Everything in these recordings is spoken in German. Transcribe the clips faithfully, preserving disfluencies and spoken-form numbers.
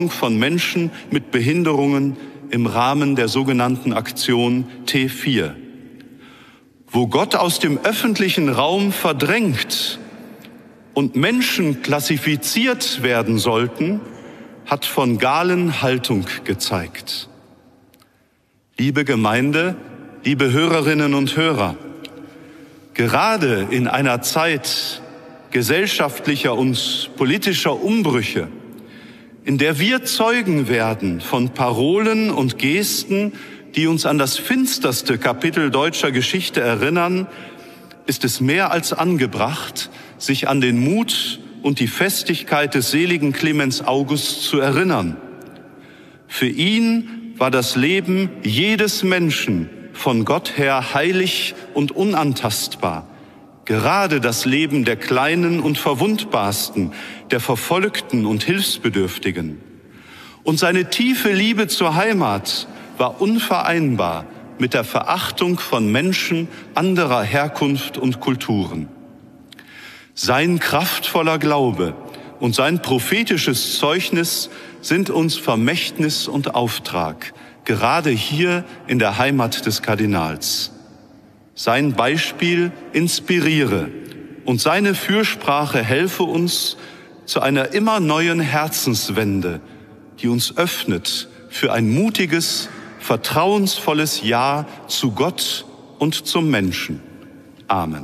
von Menschen mit Behinderungen im Rahmen der sogenannten Aktion T vier. Wo Gott aus dem öffentlichen Raum verdrängt und Menschen klassifiziert werden sollten, hat von Galen Haltung gezeigt. Liebe Gemeinde, liebe Hörerinnen und Hörer, gerade in einer Zeit gesellschaftlicher und politischer Umbrüche, in der wir Zeugen werden von Parolen und Gesten, die uns an das finsterste Kapitel deutscher Geschichte erinnern, ist es mehr als angebracht, sich an den Mut und die Festigkeit des seligen Clemens August zu erinnern. Für ihn war das Leben jedes Menschen von Gott her heilig und unantastbar. Gerade das Leben der Kleinen und Verwundbarsten, der Verfolgten und Hilfsbedürftigen. Und seine tiefe Liebe zur Heimat war unvereinbar mit der Verachtung von Menschen anderer Herkunft und Kulturen. Sein kraftvoller Glaube und sein prophetisches Zeugnis sind uns Vermächtnis und Auftrag, gerade hier in der Heimat des Kardinals. Sein Beispiel inspiriere und seine Fürsprache helfe uns zu einer immer neuen Herzenswende, die uns öffnet für ein mutiges, vertrauensvolles Ja zu Gott und zum Menschen. Amen.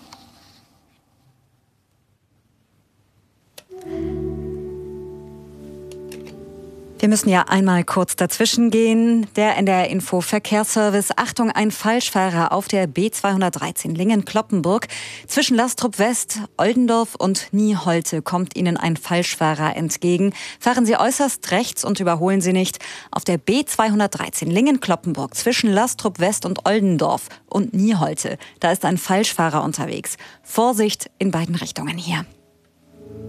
Wir müssen ja einmal kurz dazwischen gehen. Der N D R-Info Verkehrsservice. Achtung, ein Falschfahrer auf der B zweihundertdreizehn Lingen-Kloppenburg. Zwischen Lastrup West, Oldendorf und Nieholte kommt Ihnen ein Falschfahrer entgegen. Fahren Sie äußerst rechts und überholen Sie nicht. Auf der B zweihundertdreizehn Lingen-Kloppenburg zwischen Lastrup West und Oldendorf und Nieholte. Da ist ein Falschfahrer unterwegs. Vorsicht in beiden Richtungen hier.